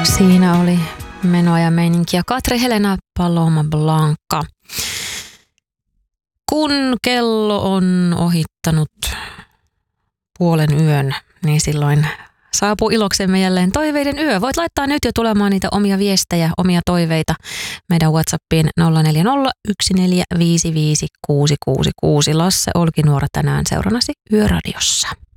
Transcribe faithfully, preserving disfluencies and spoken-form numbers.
Siinä oli menoa ja meininkiä. Katri Helena Paloma Blanca. Kun kello on ohittanut puolen yön, niin silloin saapuu iloksemme jälleen toiveiden yö. Voit laittaa nyt jo tulemaan niitä omia viestejä, omia toiveita meidän WhatsAppiin nolla neljä nolla yksi neljä viisi viisi kuusi kuusi kuusi. Lasse Olkinuora tänään seurannasi Yöradiossa.